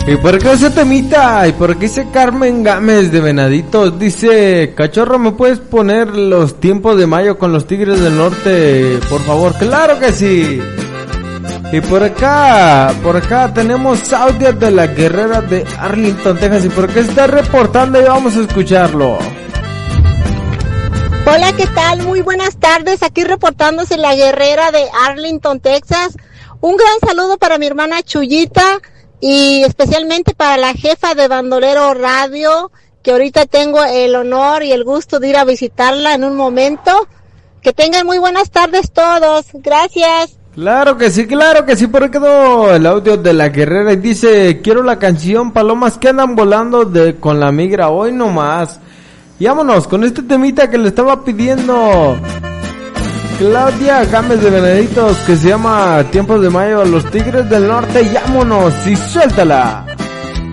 ¿Y por qué ese temita? ¿Y por qué dice Carmen Gámez de Venaditos? Dice, cachorro, ¿me puedes poner los tiempos de mayo con los Tigres del Norte, por favor? ¡Claro que sí! Y por acá tenemos audio de la guerrera de Arlington, Texas. ¿Y por qué está reportando? Y vamos a escucharlo. Hola, ¿qué tal? Muy buenas tardes, aquí reportándose la guerrera de Arlington, Texas. Un gran saludo para mi hermana Chuyita y especialmente para la jefa de Bandolero Radio, que ahorita tengo el honor y el gusto de ir a visitarla en un momento. Que tengan muy buenas tardes todos, gracias. Claro que sí, por ahí quedó el audio de la guerrera y dice, quiero la canción Palomas que andan volando con la migra hoy nomás. Y vámonos con este temita que le estaba pidiendo Claudia Gámez de Venaditos, que se llama Tiempos de Mayo a los Tigres del Norte. Y vámonos y suéltala.